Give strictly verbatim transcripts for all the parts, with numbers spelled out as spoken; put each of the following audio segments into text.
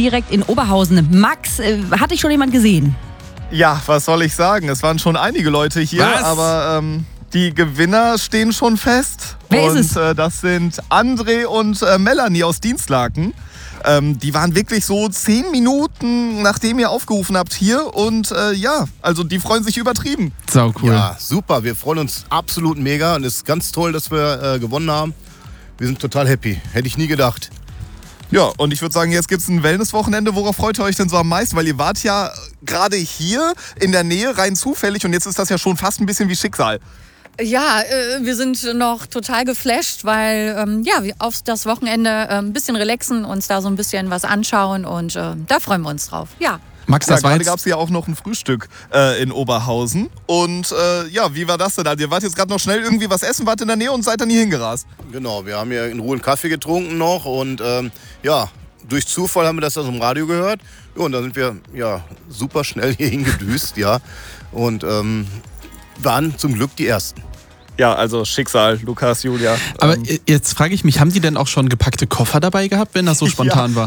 direkt in Oberhausen. Max, äh, hat dich schon jemand gesehen? Ja, was soll ich sagen? Es waren schon einige Leute hier, Was? aber ähm, die Gewinner stehen schon fest. Wer und ist es? Äh, das sind André und äh, Melanie aus Dienstlaken. Ähm, die waren wirklich so zehn Minuten, nachdem ihr aufgerufen habt, hier. Und äh, ja, also die freuen sich übertrieben. Sau cool. Ja, super. Wir freuen uns absolut mega und es ist ganz toll, dass wir äh, gewonnen haben. Wir sind total happy. Hätte ich nie gedacht. Ja, und ich würde sagen, jetzt gibt es ein Wellnesswochenende. Worauf freut ihr euch denn so am meisten? Weil ihr wart ja gerade hier in der Nähe rein zufällig und jetzt ist das ja schon fast ein bisschen wie Schicksal. Ja, äh, wir sind noch total geflasht, weil ähm, ja, wir auf das Wochenende äh, ein bisschen relaxen, uns da so ein bisschen was anschauen und äh, da freuen wir uns drauf. Ja. Max, Ja, das war gerade jetzt... gab es ja auch noch ein Frühstück äh, in Oberhausen. Und äh, ja, wie war das denn? Ihr wart jetzt gerade noch schnell irgendwie was essen, wart in der Nähe und seid dann hier hingerast. Genau, wir haben hier in Ruhe einen Kaffee getrunken noch und ähm, ja, durch Zufall haben wir das aus dem Radio gehört. Ja, und da sind wir ja super schnell hier hingedüst, ja. Und ähm, waren zum Glück die Ersten. Ja, also Schicksal, Lukas, Julia. Aber ähm, jetzt frage ich mich, haben die denn auch schon gepackte Koffer dabei gehabt, wenn das so spontan Ja. war?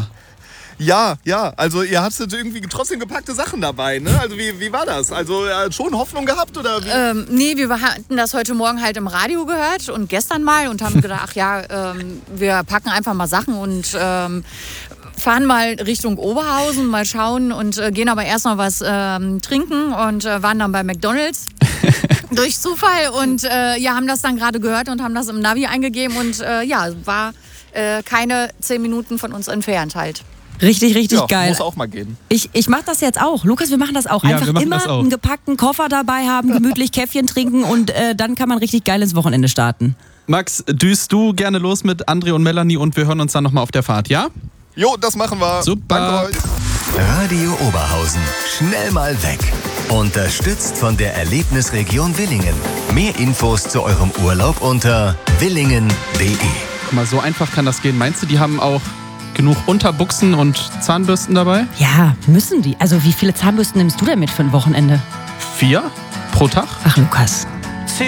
Ja, ja, also ihr hattet irgendwie trotzdem gepackte Sachen dabei, ne? Also wie, wie war das? Also äh, schon Hoffnung gehabt oder wie? Ähm, nee, wir hatten das heute Morgen halt im Radio gehört und gestern mal und haben gedacht, ach ja, ähm, wir packen einfach mal Sachen und ähm, fahren mal Richtung Oberhausen, mal schauen und äh, gehen aber erst mal was ähm, trinken und äh, waren dann bei McDonald's. Durch Zufall und äh, ja, haben das dann gerade gehört und haben das im Navi eingegeben und äh, ja, war äh, keine zehn Minuten von uns entfernt halt. Richtig, richtig ja, geil. muss auch mal gehen. Ich, ich mache das jetzt auch. Lukas, wir machen das auch. Ja, Einfach wir machen immer das auch. einen gepackten Koffer dabei haben, gemütlich Käffchen trinken und äh, dann kann man richtig geil ins Wochenende starten. Max, düst du gerne los mit André und Melanie und wir hören uns dann nochmal auf der Fahrt, ja? Jo, das machen wir. Super. Danke euch. Radio Oberhausen. Schnell mal weg. Unterstützt von der Erlebnisregion Willingen. Mehr Infos zu eurem Urlaub unter willingen punkt de. Guck mal, so einfach kann das gehen. Meinst du, die haben auch genug Unterbuchsen und Zahnbürsten dabei? Ja, müssen die. Also wie viele Zahnbürsten nimmst du denn mit für ein Wochenende? Vier pro Tag? Ach, Lukas.